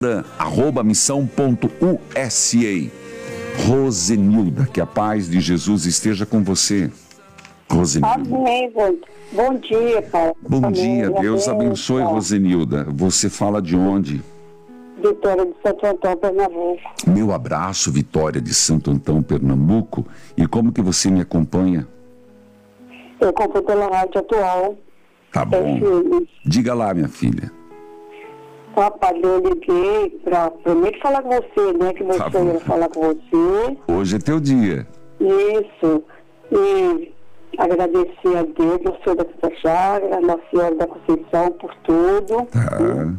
@missão.usa. Rosenilda, que a paz de Jesus esteja com você. Rosenilda. Amém. Bom dia, pai. Bom Amém. dia, Deus Amém, abençoe, pai. Rosenilda. Você fala de onde? Vitória de Santo Antão, Pernambuco. Meu abraço, Vitória de Santo Antão, Pernambuco. E como que você me acompanha? Eu comprei pela rádio atual. Tá bom. Diga lá, minha filha. Rapaz, eu liguei pra primeiro falar com você, né? Que você ia falar com você. Hoje é teu dia. Isso. E agradecer a Deus, Nossa Senhora da Santa Chaga, Nossa Senhora da Conceição, por tudo. Tá.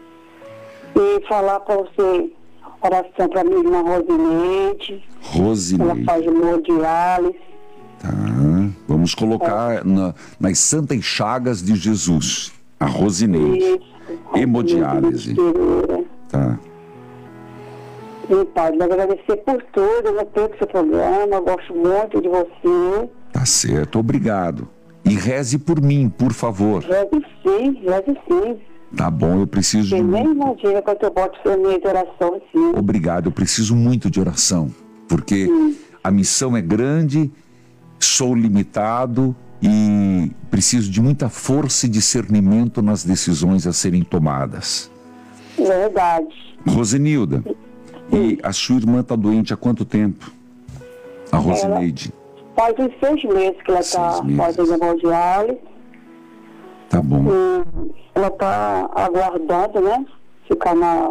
E falar pra você, oração pra minha irmã Rosineide. Ela faz hemodiálise. Tá. Vamos colocar nas santas chagas de Jesus. A Rosineide. Isso. Hemodiálise. Tá. E, pai, agradecer por tudo, eu tenho seu programa, eu gosto muito de você. Tá certo, obrigado. E reze por mim, por favor. Reze sim. Tá bom, eu preciso Você nem imagina quanto eu boto sua minha oração, sim. Obrigado, eu preciso muito de oração, porque a missão é grande, sou limitado e preciso de muita força e discernimento nas decisões a serem tomadas. Verdade. Rosenilda, e a sua irmã está doente há quanto tempo? A Rosineide? Faz uns 6 meses que ela está fazendo hemodiálise. Tá bom. Ela está aguardando, né? Ficar na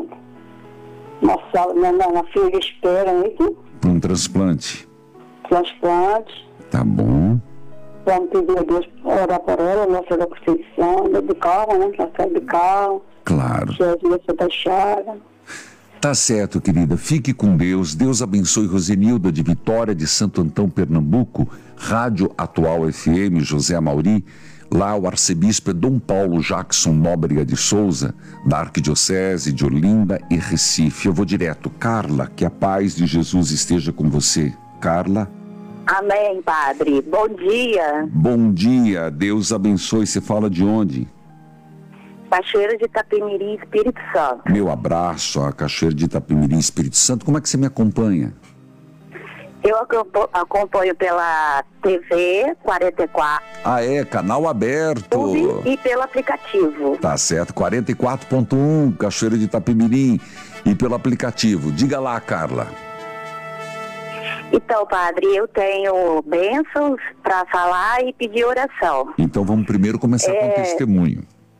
sala, na fila de espera, né? Para um transplante? Transplante. Tá bom. Vamos pedir a Deus orar por ela, Nossa da Conceição, de carro, né? Ela sai de carro. Claro. Jesus da Chaga. Tá certo, querida. Fique com Deus. Deus abençoe Rosenilda de Vitória de Santo Antão, Pernambuco. Rádio Atual FM, José Amauri. Lá o arcebispo é Dom Paulo Jackson Nóbrega de Souza, da Arquidiocese de Olinda e Recife. Eu vou direto. Carla, que a paz de Jesus esteja com você. Carla. Amém, padre. Bom dia. Bom dia. Deus abençoe. Você fala de onde? Cachoeira de Itapemirim, Espírito Santo. Meu abraço a Cachoeira de Itapemirim, Espírito Santo. Como é que você me acompanha? Eu acompanho pela TV 44. Ah, é? Canal aberto. E pelo aplicativo. Tá certo. 44.1, Cachoeira de Itapemirim. E pelo aplicativo. Diga lá, Carla. Então, padre, eu tenho bênçãos para falar e pedir oração. Então vamos primeiro começar com o testemunho.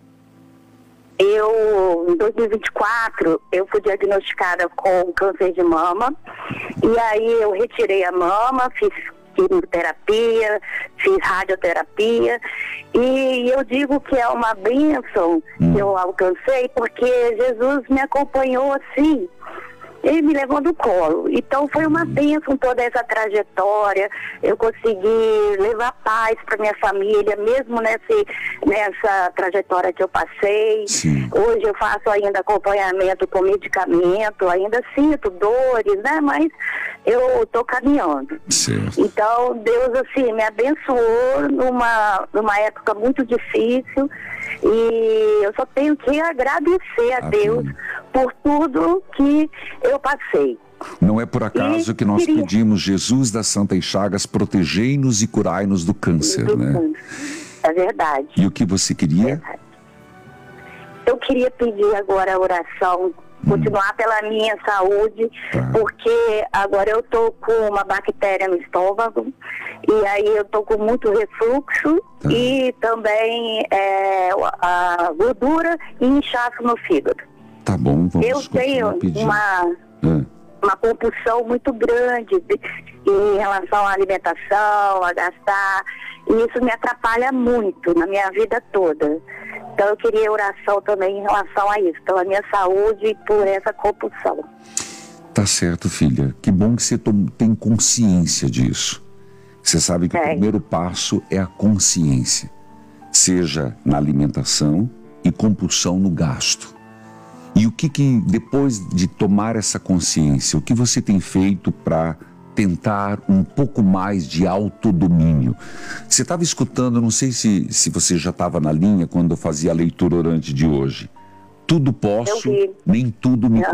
Em 2024, eu fui diagnosticada com câncer de mama. E aí eu retirei a mama, fiz quimioterapia, fiz radioterapia. E eu digo que é uma bênção que eu alcancei, porque Jesus me acompanhou assim. Ele me levou no colo. Então foi uma bênção toda essa trajetória. Eu consegui levar paz para minha família, mesmo nessa trajetória que eu passei. Sim. Hoje eu faço ainda acompanhamento com medicamento, ainda sinto dores, né? Mas eu estou caminhando. Certo. Então Deus assim me abençoou numa época muito difícil. E eu só tenho que agradecer a Deus por tudo que eu passei. Não é por acaso que nós pedimos, Jesus das Santas Chagas, protegei-nos e curai-nos do câncer, né? É verdade. E o que você queria? Eu queria pedir agora a oração, continuar pela minha saúde, porque agora eu tô com uma bactéria no estômago, e aí eu tô com muito refluxo e também a gordura e inchaço no fígado. Tá bom, vamos Eu tenho uma compulsão muito grande em relação à alimentação, a gastar, e isso me atrapalha muito na minha vida toda. Então eu queria oração também em relação a isso, pela minha saúde e por essa compulsão. Tá certo, filha. Que bom que você tem consciência disso. Você sabe que o primeiro passo é a consciência, seja na alimentação e compulsão no gasto. E o que depois de tomar essa consciência, o que você tem feito para tentar um pouco mais de autodomínio? Você estava escutando, não sei se você já estava na linha quando eu fazia a leitura orante de hoje, Tudo posso, nem tudo me